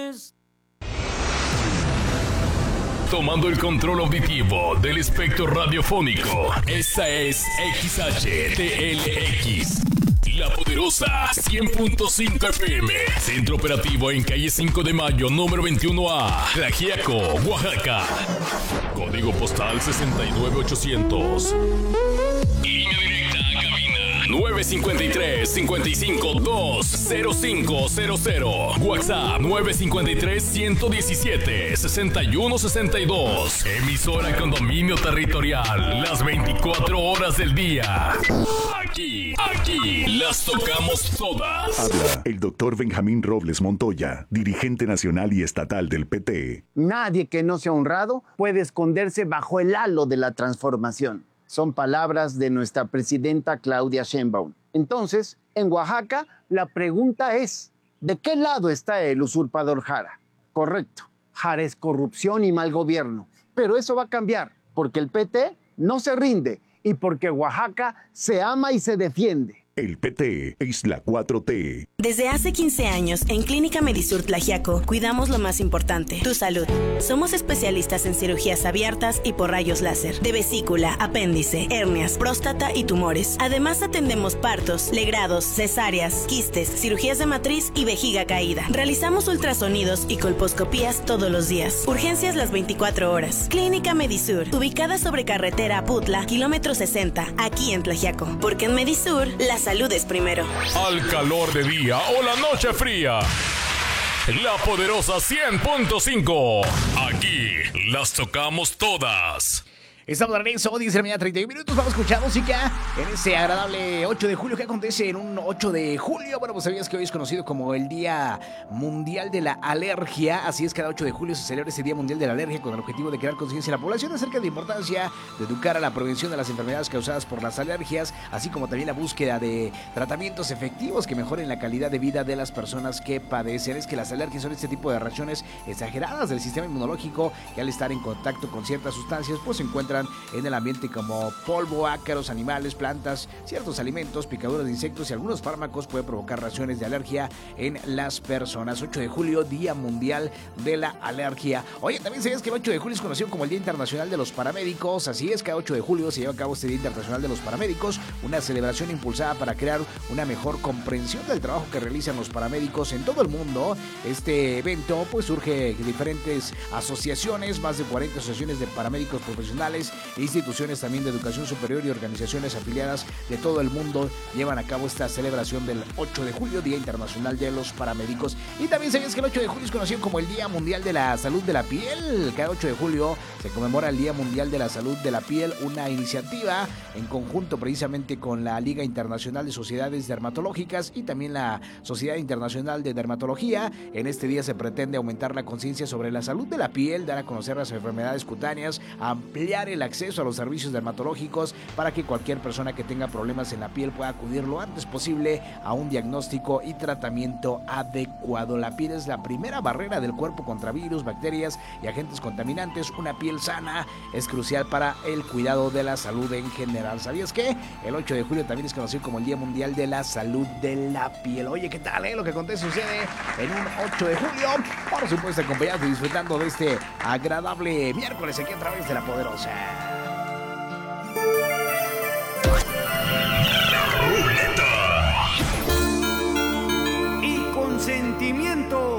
noches. Tomando el control auditivo del espectro radiofónico. Esta es XHTLX. La Poderosa 100.5 FM. Centro operativo en calle 5 de Mayo, número 21A. Tlaxiaco, Oaxaca. Código postal 69800. Línea directa a cabina 953-55-20500. WhatsApp 953-117-6162. Emisora con dominio territorial las 24 horas del día. Aquí las tocamos todas. Habla el doctor Benjamín Robles Montoya, dirigente nacional y estatal del PT. Nadie que no sea honrado puede esconderse bajo el halo de la transformación. Son palabras de nuestra presidenta Claudia Sheinbaum. Entonces, en Oaxaca, la pregunta es, ¿de qué lado está el usurpador Jara? Correcto, Jara es corrupción y mal gobierno. Pero eso va a cambiar, porque el PT no se rinde y porque Oaxaca se ama y se defiende. El PT es la 4T. Desde hace 15 años, en Clínica Medisur Tlaxiaco, cuidamos lo más importante, tu salud. Somos especialistas en cirugías abiertas y por rayos láser, de vesícula, apéndice, hernias, próstata y tumores. Además, atendemos partos, legrados, cesáreas, quistes, cirugías de matriz y vejiga caída. Realizamos ultrasonidos y colposcopías todos los días. Urgencias las 24 horas. Clínica Medisur, ubicada sobre carretera Aputla, kilómetro 60, aquí en Tlaxiaco. Porque en Medisur, la salud es primero. Al calor de día o la noche fría. La Poderosa 100.5. Aquí las tocamos todas. Estamos de regreso, 10 de la mañana, 31 minutos. Vamos a escuchar música en ese agradable 8 de julio. ¿Qué acontece en un 8 de julio? Bueno, pues sabías que hoy es conocido como el Día Mundial de la Alergia. Así es, cada 8 de julio se celebra ese Día Mundial de la Alergia con el objetivo de crear conciencia en la población acerca de la importancia de educar a la prevención de las enfermedades causadas por las alergias, así como también la búsqueda de tratamientos efectivos que mejoren la calidad de vida de las personas que padecen. Es que las alergias son este tipo de reacciones exageradas del sistema inmunológico que al estar en contacto con ciertas sustancias, pues se encuentran en el ambiente como polvo, ácaros, animales, plantas, ciertos alimentos, picaduras de insectos y algunos fármacos pueden provocar reacciones de alergia en las personas. 8 de julio, Día Mundial de la Alergia. Oye, también sabías que el 8 de julio es conocido como el Día Internacional de los Paramédicos. Así es, cada 8 de julio se lleva a cabo este Día Internacional de los Paramédicos, una celebración impulsada para crear una mejor comprensión del trabajo que realizan los paramédicos en todo el mundo. Este evento pues surge de diferentes asociaciones, más de 40 asociaciones de paramédicos profesionales, instituciones también de educación superior y organizaciones afiliadas de todo el mundo llevan a cabo esta celebración del 8 de julio, Día Internacional de los Paramédicos. Y también sabías que el 8 de julio es conocido como el Día Mundial de la Salud de la Piel. Cada 8 de julio se conmemora el Día Mundial de la Salud de la Piel, una iniciativa en conjunto precisamente con la Liga Internacional de Sociedades Dermatológicas y también la Sociedad Internacional de Dermatología. En este día se pretende aumentar la conciencia sobre la salud de la piel, dar a conocer las enfermedades cutáneas, ampliar el acceso a los servicios dermatológicos para que cualquier persona que tenga problemas en la piel pueda acudir lo antes posible a un diagnóstico y tratamiento adecuado. La piel es la primera barrera del cuerpo contra virus, bacterias y agentes contaminantes. Una piel sana es crucial para el cuidado de la salud en general. ¿Sabías que el 8 de julio también es conocido como el Día Mundial de la Salud de la Piel? Oye, ¿qué tal, lo que acontece sucede en un 8 de julio? Por supuesto, acompañados y disfrutando de este agradable miércoles aquí a través de La Poderosa. Y con sentimiento